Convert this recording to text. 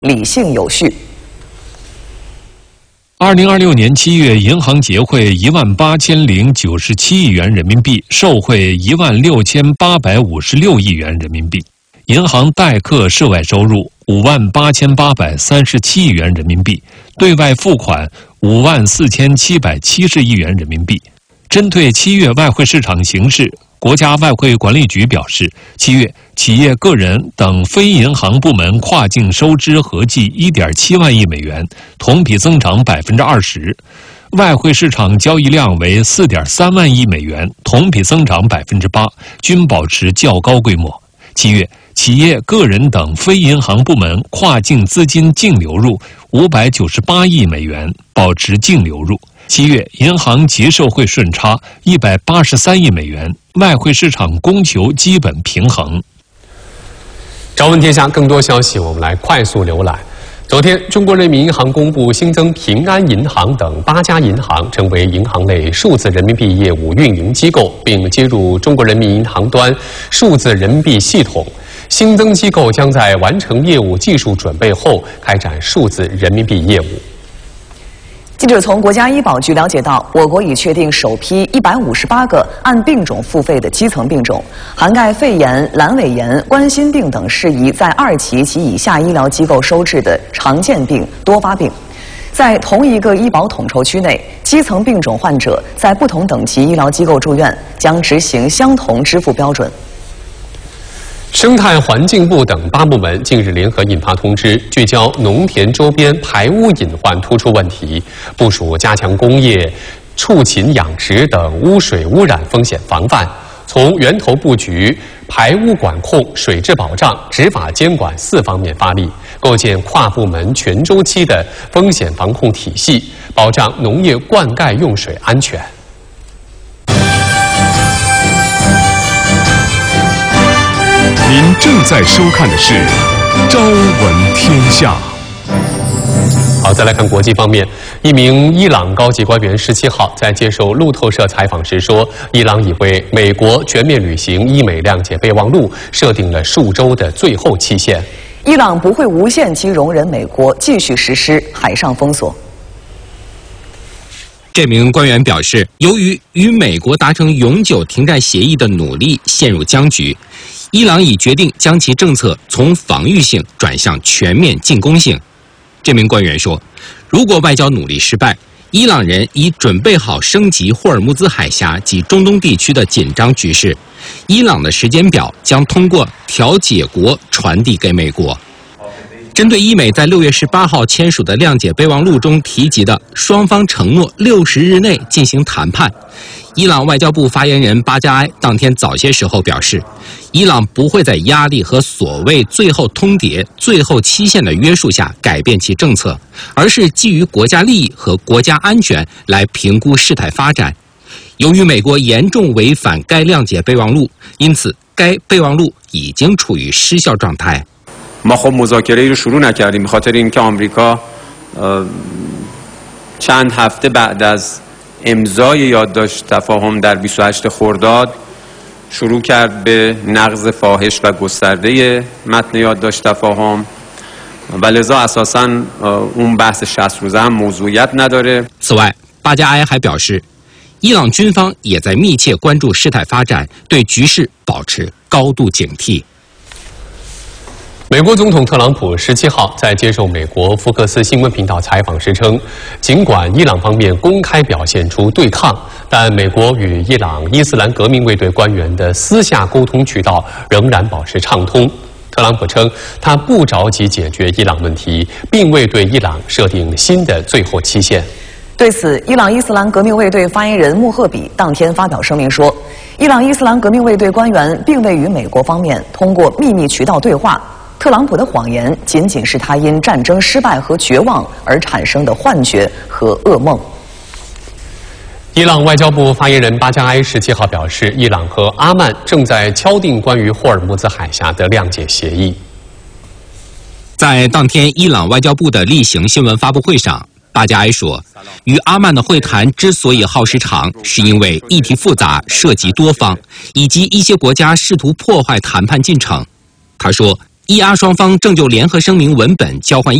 理性有序。 2026年7月，银行结汇18097亿元人民币，受汇16856亿元人民币。银行代客涉外收入58837亿元人民币，对外付款54770亿元人民币。针对7月外汇市场形势，国家外汇管理局表示，7月企业、个人等非银行部门跨境收支合计1.7万亿美元，同比增长20%。外汇市场交易量为4.3万亿美元，同比增长8%，均保持较高规模。7月，企业、个人等非银行部门跨境资金净流入598亿美元，保持净流入。7月，银行结售汇顺差183亿美元，外汇市场供求基本平衡。 朝闻天下更多消息，我们来快速浏览。昨天，中国人民银行公布新增平安银行等8家银行成为银行类数字人民币业务运营机构，并接入中国人民银行端数字人民币系统。新增机构将在完成业务技术准备后开展数字人民币业务。 记者从国家医保局了解到，我国已确定首批158个按病种付费的基层病种，涵盖肺炎、阑尾炎、冠心病等适宜在2级及以下医疗机构收治的常见病、多发病。在同一个医保统筹区内，基层病种患者在不同等级医疗机构住院，将执行相同支付标准。 生态环境部等8部门近日联合印发通知，聚焦农田周边排污隐患突出问题，部署加强工业、畜禽养殖等污水污染风险防范，从源头布局、排污管控、水质保障、执法监管4方面发力，构建跨部门全周期的风险防控体系，保障农业灌溉用水安全。 您正在收看的是《朝闻天下》。 好，再来看国际方面，一名伊朗高级官员17号在接受路透社采访时说，伊朗已为美国全面履行伊美谅解备忘录设定了数周的最后期限。 伊朗不会无限期容忍美国继续实施海上封锁。 这名官员表示，由于与美国达成永久停战协议的努力陷入僵局，伊朗已决定将其政策从防御性转向全面进攻性。这名官员说，如果外交努力失败，伊朗人已准备好升级霍尔木兹海峡及中东地区的紧张局势，伊朗的时间表将通过调解国传递给美国。针对伊美在6月18号签署的谅解备忘录中提及的双方承诺60日内进行谈判，伊朗外交部发言人巴加埃当天早些时候表示，伊朗不会在压力和所谓最后通牒、最后期限的约束下改变其政策，而是基于国家利益和国家安全来评估事态发展。由于美国严重违反该谅解备忘录，因此该备忘录已经处于失效状态。 ما خب مذاکره‌ای رو شروع نکردیم به خاطر اینکه آمریکا چند هفته بعد از امضای یادداشت تفاهم در 28 خرداد شروع کرد به نقض فاحش و گسترده متن یادداشت تفاهم و لذا اساساً اون بحث 60 روزه هم موضوعیت نداره。 此外，巴加埃还表示，伊朗军方也在密切关注事态发展，对局势保持高度警惕。 美国总统特朗普17号在接受美国福克斯新闻频道采访时称，尽管伊朗方面公开表现出对抗，但美国与伊朗伊斯兰革命卫队官员的私下沟通渠道仍然保持畅通。特朗普称，他不着急解决伊朗问题，并未对伊朗设定新的最后期限。 对此，伊朗伊斯兰革命卫队发言人穆赫比当天发表声明说，伊朗伊斯兰革命卫队官员并未与美国方面通过秘密渠道对话。特朗普的谎言仅仅是他因战争失败和绝望而产生的幻觉和噩梦。 伊朗外交部发言人巴加埃17号表示，伊朗和阿曼正在敲定关于霍尔木兹海峡的谅解协议。 在当天伊朗外交部的例行新闻发布会上，巴加埃说，与阿曼的会谈之所以耗时长，是因为议题复杂、涉及多方，以及一些国家试图破坏谈判进程。他说， 伊阿双方正就联合声明文本交换